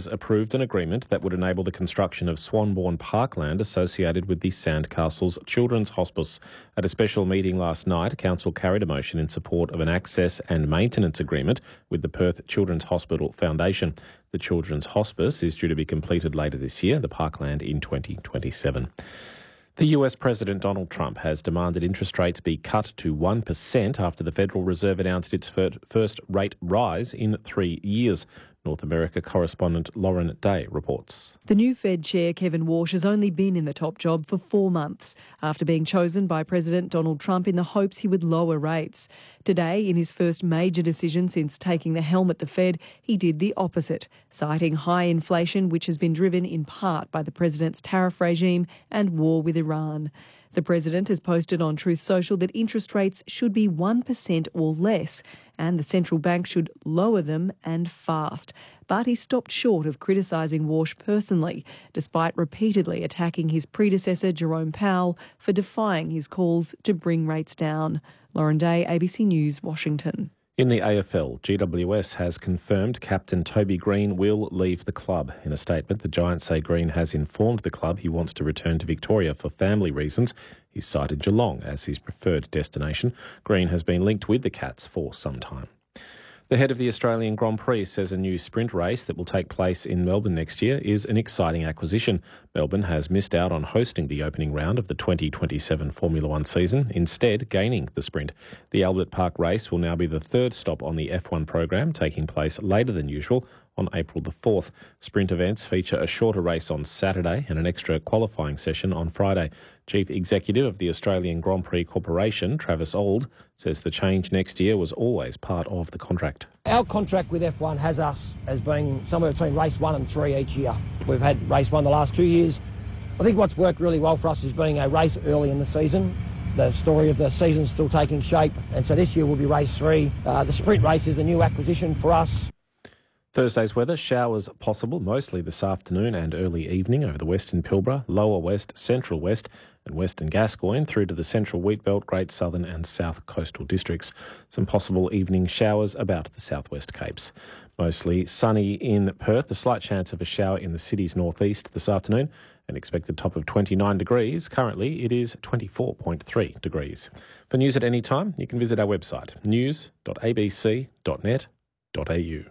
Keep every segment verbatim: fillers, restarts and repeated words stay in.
approved an agreement that would enable the construction of Swanbourne Parkland associated with the Sandcastles Children's Hospice. At a special meeting last night, Council carried a motion in support of an access and maintenance agreement with the Perth Children's Hospital Foundation. The Children's Hospice is due to be completed later this year, the Parkland in twenty twenty-seven. The U S President Donald Trump has demanded interest rates be cut to one percent after the Federal Reserve announced its first rate rise in three years. North America correspondent Lauren Day reports. The new Fed chair, Kevin Warsh, has only been in the top job for four months after being chosen by President Donald Trump in the hopes he would lower rates. Today, in his first major decision since taking the helm at the Fed, he did the opposite, citing high inflation, which has been driven in part by the president's tariff regime and war with Iran. The president has posted on Truth Social that interest rates should be one percent or less and the central bank should lower them and fast. But he stopped short of criticising Warsh personally, despite repeatedly attacking his predecessor Jerome Powell for defying his calls to bring rates down. Lauren Day, A B C News, Washington. In the A F L, G W S has confirmed captain Toby Green will leave the club. In a statement, the Giants say Green has informed the club he wants to return to Victoria for family reasons. He's cited Geelong as his preferred destination. Green has been linked with the Cats for some time. The head of the Australian Grand Prix says a new sprint race that will take place in Melbourne next year is an exciting acquisition. Melbourne has missed out on hosting the opening round of the twenty twenty-seven Formula One season, instead gaining the sprint. The Albert Park race will now be the third stop on the F one program, taking place later than usual on April the fourth. Sprint events feature a shorter race on Saturday and an extra qualifying session on Friday. Chief Executive of the Australian Grand Prix Corporation, Travis Auld, says the change next year was always part of the contract. Our contract with F one has us as being somewhere between race one and three each year. We've had race one the last two years. I think what's worked really well for us is being a race early in the season. The story of the season's still taking shape, and so this year will be race three. Uh, the sprint race is a new acquisition for us. Thursday's weather, showers possible mostly this afternoon and early evening over the western Pilbara, lower west, central west and western Gascoyne through to the central Wheatbelt, Great Southern and South Coastal districts. Some possible evening showers about the southwest Capes. Mostly sunny in Perth, a slight chance of a shower in the city's northeast this afternoon. An expected top of twenty-nine degrees. Currently it is twenty-four point three degrees. For news at any time, you can visit our website news dot a b c dot net dot a u.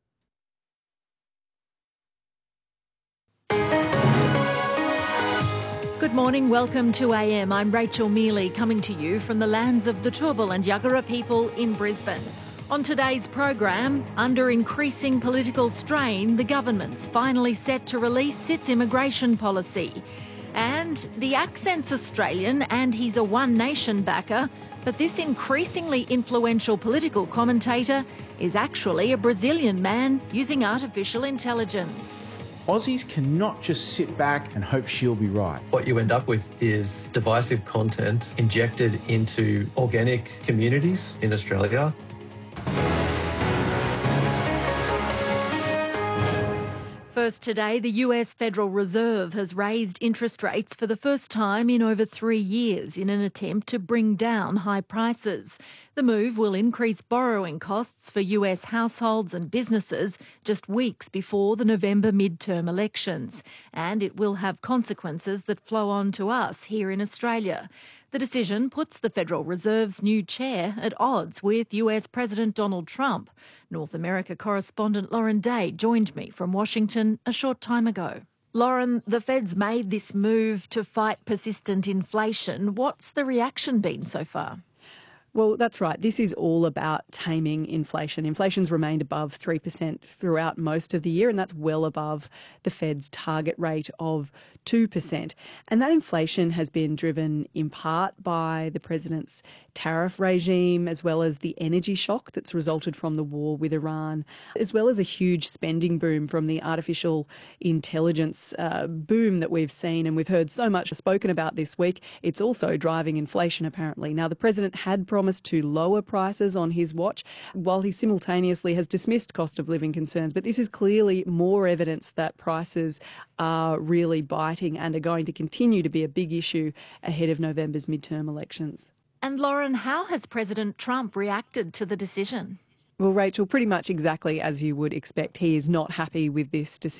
Good morning, welcome to A M. I'm Rachel Mealy, coming to you from the lands of the Turrbal and Yuggera people in Brisbane. On today's program, under increasing political strain, the government's finally set to release its immigration policy. And the accent's Australian and he's a One Nation backer, but this increasingly influential political commentator is actually a Brazilian man using artificial intelligence. Aussies cannot just sit back and hope she'll be right. What you end up with is divisive content injected into organic communities in Australia. First today, the U S Federal Reserve has raised interest rates for the first time in over three years in an attempt to bring down high prices. The move will increase borrowing costs for U S households and businesses just weeks before the November midterm elections, and it will have consequences that flow on to us here in Australia. The decision puts the Federal Reserve's new chair at odds with U S President Donald Trump. North America correspondent Lauren Day joined me from Washington a short time ago. Lauren, the Fed's made this move to fight persistent inflation. What's the reaction been so far? Well, that's right. This is all about taming inflation. Inflation's remained above three percent throughout most of the year, and that's well above the Fed's target rate of two percent. And that inflation has been driven in part by the president's tariff regime, as well as the energy shock that's resulted from the war with Iran, as well as a huge spending boom from the artificial intelligence uh, boom that we've seen and we've heard so much spoken about this week. It's also driving inflation, apparently. Now, the president had promised to lower prices on his watch, while he simultaneously has dismissed cost of living concerns. But this is clearly more evidence that prices are really biting and are going to continue to be a big issue ahead of November's midterm elections. And Lauren, how has President Trump reacted to the decision? Well, Rachel, pretty much exactly as you would expect. He is not happy with this decision.